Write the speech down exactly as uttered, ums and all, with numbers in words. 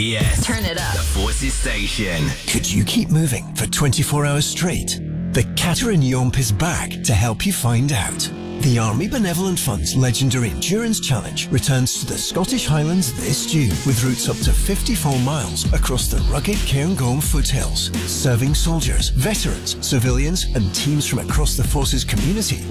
Yes. Turn it up. The Forces Station. Could you keep moving for twenty-four hours straight? The Caterin Yomp is back to help you find out. The Army Benevolent Fund's legendary Endurance Challenge returns to the Scottish Highlands this June with routes up to fifty-four miles across the rugged Cairngorm foothills. Serving soldiers, veterans, civilians and teams from across the forces community